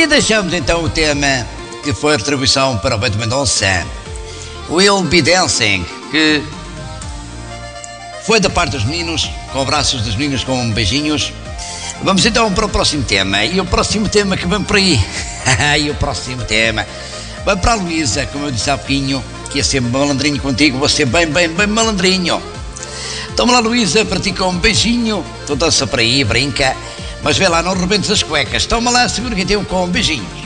E deixamos então o tema que foi a retribuição para o Bento Mendonça, Will Be Dancing, que foi da parte dos meninos, com abraços dos meninos, com beijinhos. Vamos então para o próximo tema. E o próximo tema que vem por aí, e o próximo tema vai para a Luísa, como eu disse há pouquinho, que ia ser malandrinho contigo, vou ser bem malandrinho. Toma lá, Luísa, para ti com um beijinho. Tu dança para aí, brinca, mas vê lá, não rebentes as cuecas. Toma lá, segura que tem com beijinhos.